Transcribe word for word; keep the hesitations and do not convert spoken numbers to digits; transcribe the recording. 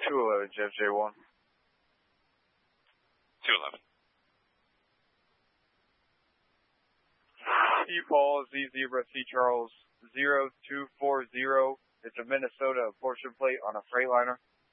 two eleven, Jeff J one. two eleven. C Paul, Z Zebra, C Charles, zero two four zero. It's a Minnesota portion plate on a Freightliner.